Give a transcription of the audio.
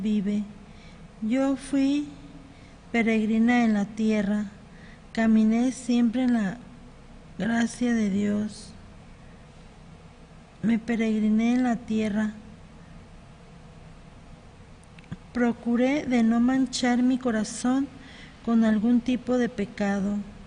vive. Yo fui peregrina en la tierra, caminé siempre en la gracia de Dios. Me peregriné en la tierra. Procuré de no manchar mi corazón con algún tipo de pecado.